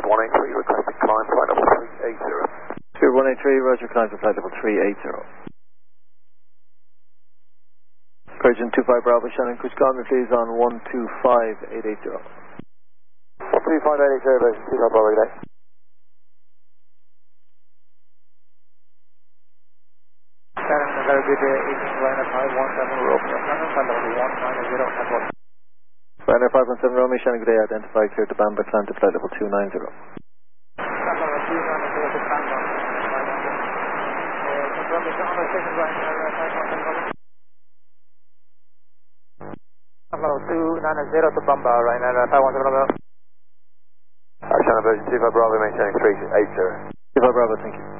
183, requesting climb, flight level 380. Spirit 183, roger, climb to flight level 380. Persian 25 Bravo, Shannon, could you call me please on 125880? 12580, Persian 25 Bravo, good day. Shannon, a very good evening, Ryanair 517 Romeo, Shannon, flight level 190 at 1. Ryanair 517 Romeo, Shannon, good day, identify clear to Bamber, climb to flight level 290. Flight level 290 to Bamber. Confirm the honor station Ryanair 517 Romeo. Flight level 290 to Bamber, Ryanair 517 Romeo. Shannon, Persian 25 Bravo, maintaining 380. 25 Bravo, thank you.